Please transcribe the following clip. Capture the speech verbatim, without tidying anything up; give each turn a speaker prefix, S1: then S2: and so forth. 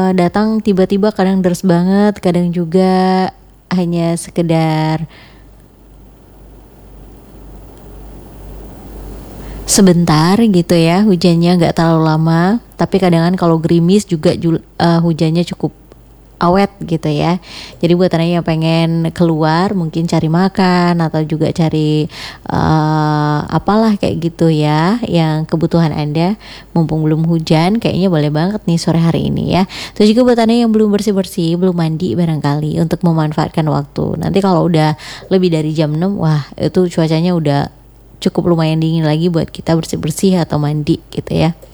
S1: datang tiba-tiba, kadang deras banget, kadang juga hanya sekedar sebentar gitu ya, hujannya nggak terlalu lama. Tapi kadang kan kalau gerimis juga uh, hujannya cukup awet gitu ya. Jadi buat anda yang pengen keluar, mungkin cari makan atau juga cari uh, apalah kayak gitu ya, yang kebutuhan anda, mumpung belum hujan, kayaknya boleh banget nih sore hari ini ya. Terus juga buat anda yang belum bersih-bersih, belum mandi barangkali, untuk memanfaatkan waktu. Nanti kalau udah lebih dari jam enam, wah itu cuacanya udah cukup lumayan dingin lagi buat kita bersih-bersih atau mandi gitu ya.